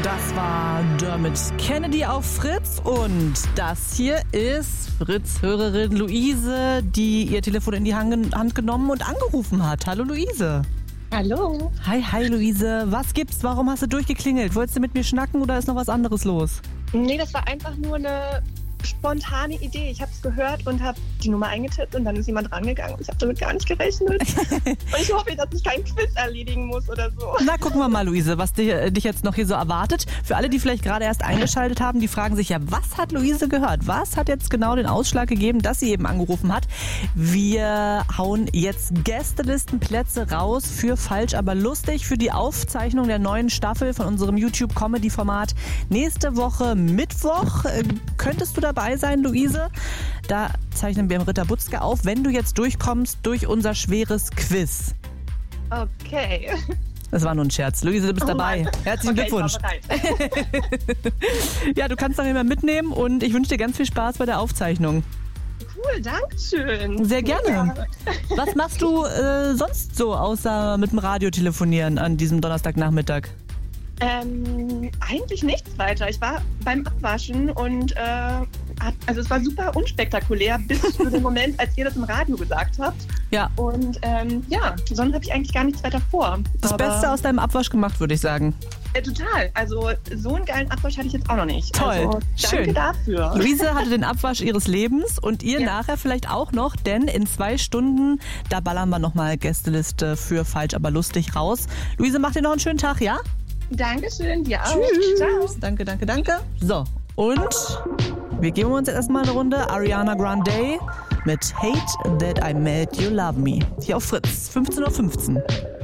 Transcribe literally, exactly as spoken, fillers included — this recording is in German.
Das war Dermot Kennedy auf Fritz und das hier ist Fritz-Hörerin Luise, die ihr Telefon in die Hand genommen und angerufen hat. Hallo Luise. Hallo. Hi, hi Luise. Was gibt's? Warum hast du durchgeklingelt? Wolltest du mit mir schnacken oder ist noch was anderes los? Nee, das war einfach nur eine spontane Idee. Ich habe es gehört und habe die Nummer eingetippt und dann ist jemand rangegangen. Ich habe damit gar nicht gerechnet. Und ich hoffe, dass ich keinen Quiz erledigen muss oder so. Na, gucken wir mal, Luise, was dich, dich jetzt noch hier so erwartet. Für alle, die vielleicht gerade erst eingeschaltet haben, die fragen sich ja, was hat Luise gehört? Was hat jetzt genau den Ausschlag gegeben, dass sie eben angerufen hat? Wir hauen jetzt Gästelistenplätze raus für Falsch, aber lustig für die Aufzeichnung der neuen Staffel von unserem YouTube-Comedy-Format. Nächste Woche Mittwoch äh, könntest du dabei sein, Luise. Da zeichnen wir im Ritter Butzke auf, wenn du jetzt durchkommst durch unser schweres Quiz. Okay. Das war nur ein Scherz. Luise, du bist Oh dabei. Mann. Herzlichen Okay, Glückwunsch. ich war bereit. Ja, du kannst doch immer mitnehmen und ich wünsche dir ganz viel Spaß bei der Aufzeichnung. Cool, danke schön. Sehr gerne. Was machst du äh, sonst so, außer mit dem Radio telefonieren an diesem Donnerstagnachmittag? Ähm, eigentlich nichts weiter. Ich war beim Abwaschen und äh, hat, also es war super unspektakulär, bis zu dem Moment, als ihr das im Radio gesagt habt. Ja. Und ähm, ja, sonst habe ich eigentlich gar nichts weiter vor. Das Aber, Beste aus deinem Abwasch gemacht, würde ich sagen. Äh, total. Also so einen geilen Abwasch hatte ich jetzt auch noch nicht. Toll. Also, danke Schön. dafür. Luise hatte den Abwasch ihres Lebens und ihr Ja. nachher vielleicht auch noch, denn in zwei Stunden, da ballern wir nochmal Gästeliste für Falsch, aber lustig raus. Luise, mach dir noch einen schönen Tag, ja? Dankeschön, dir auch. Tschüss. Ciao. Danke, danke, danke. So, und wir geben uns jetzt erstmal eine Runde. Ariana Grande mit Hate That I Made You Love Me. Hier auf Fritz, fünfzehn Uhr fünfzehn.